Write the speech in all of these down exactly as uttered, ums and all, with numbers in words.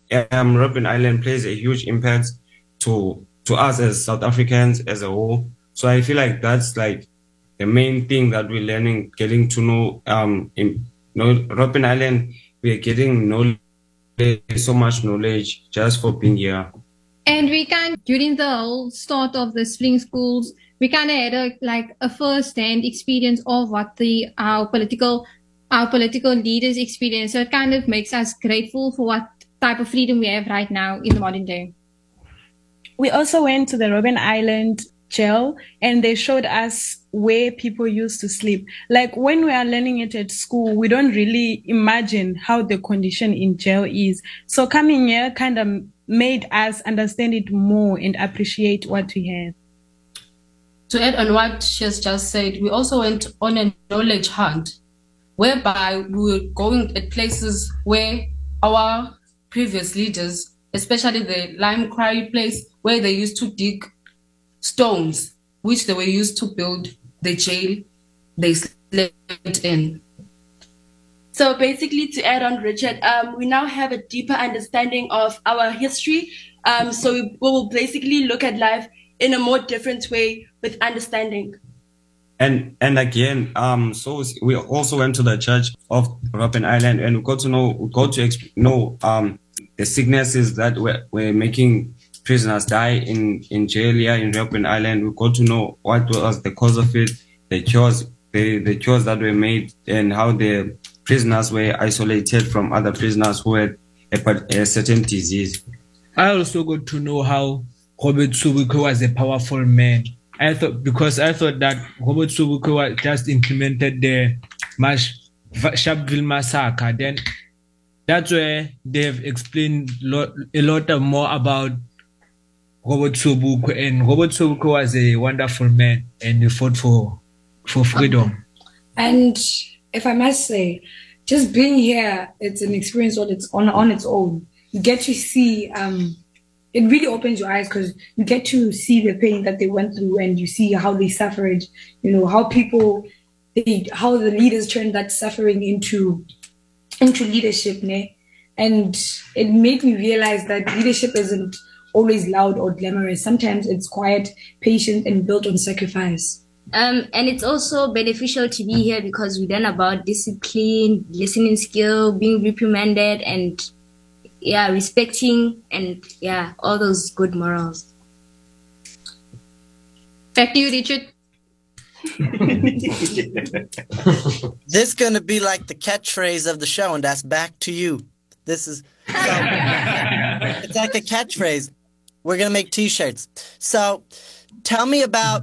um, Robben Island plays a huge impact to to us as South Africans as a whole. So I feel like that's like the main thing that we're learning, getting to know um in you know, Robben Island, we're getting knowledge, so much knowledge just for being here. And we kind during the whole start of the spring schools, we kind of had a like a first-hand experience of what the our political our political leaders experience. So it kind of makes us grateful for what type of freedom we have right now in the modern day. We also went to the Robben Island jail and they showed us where people used to sleep. Like when we are learning it at school, we don't really imagine how the condition in jail is. So coming here kind of made us understand it more and appreciate what we have. To add on what she has just said, we also went on a knowledge hunt, whereby we were going at places where our previous leaders, especially the Lime Quarry place, where they used to dig stones, which they were used to build the jail they slept in. So basically, to add on, Richard, um, we now have a deeper understanding of our history. Um, so we, we will basically look at life in a more different way with understanding. And and again, um, so we also went to the church of Robben Island, and we got to know, we got to exp- know um the sicknesses that were, were making prisoners die in in jail here in Robben Island. We got to know what was the cause of it, the cures, the the cures that were made, and how the prisoners were isolated from other prisoners who had a, a certain disease. I also got to know how Robert Sobukwe was a powerful man. I thought because I thought that Robert Sobukwe just implemented the Marsh Sharpeville massacre. Then that's where they've explained lot, a lot more about Robert Sobukwe, and Robert Sobukwe was a wonderful man and he fought for for freedom. And if I must say, just being here, it's an experience on its on on its own. You get to see um. It really opens your eyes because you get to see the pain that they went through and you see how they suffered, you know, how people, they, how the leaders turned that suffering into into leadership. Ne? And it made me realize that leadership isn't always loud or glamorous. Sometimes it's quiet, patient, and built on sacrifice. Um, and it's also beneficial to be here because we learn about discipline, listening skill, being reprimanded, and yeah, respecting and yeah, all those good morals. Back to you, Richard. This is gonna be like the catchphrase of the show, and that's back to you. This is so, it's like a catchphrase. We're gonna make T-shirts. So, tell me about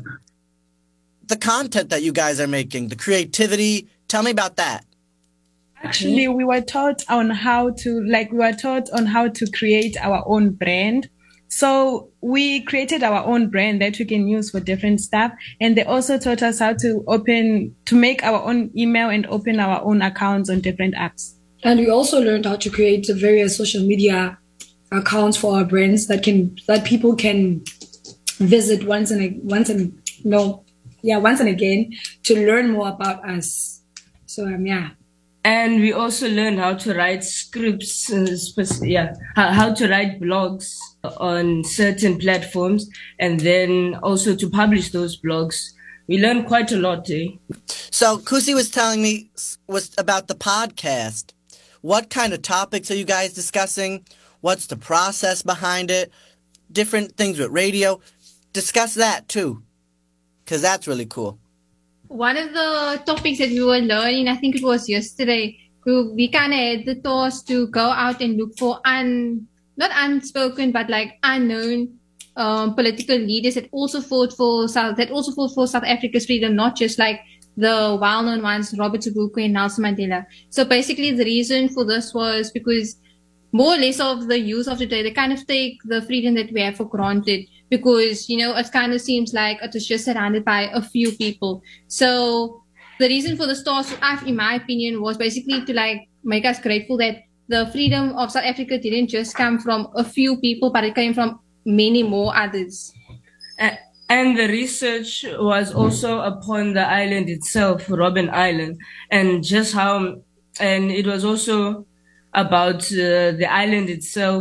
the content that you guys are making, the creativity. Tell me about that. Actually, we were taught on how to, like, we were taught on how to create our own brand. So we created our own brand that we can use for different stuff. And they also taught us how to open, to make our own email and open our own accounts on different apps. And we also learned how to create the various social media accounts for our brands that can, that people can visit once and, a, once and, no, yeah, once and again to learn more about us. So, um, yeah. And we also learned how to write scripts, uh, yeah, how to write blogs on certain platforms, and then also to publish those blogs. We learned quite a lot, eh? So Kusi was telling me was about the podcast. What kind of topics are you guys discussing? What's the process behind it? Different things with radio. Discuss that too, because that's really cool. One of the topics that we were learning, I think it was yesterday, we, we kind of had the task to go out and look for un, not unspoken, but like unknown um, political leaders that also fought for South, that also fought for South Africa's freedom, not just like the well-known ones, Robert Sobukwe and Nelson Mandela. So basically the reason for this was because more or less of the youth of today, they kind of take the freedom that we have for granted because, you know, it kind of seems like it was just surrounded by a few people. So the reason for the stars, in my opinion, was basically to like make us grateful that the freedom of South Africa didn't just come from a few people, but it came from many more others. Uh, and the research was also upon the island itself, Robben Island, and just how, and it was also about uh, the island itself.